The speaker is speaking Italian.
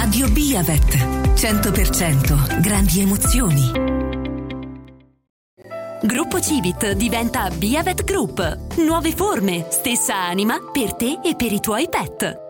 Radio Biavet. 100% grandi emozioni. Gruppo Civit diventa Biavet Group. Nuove forme, stessa anima per te e per i tuoi pet.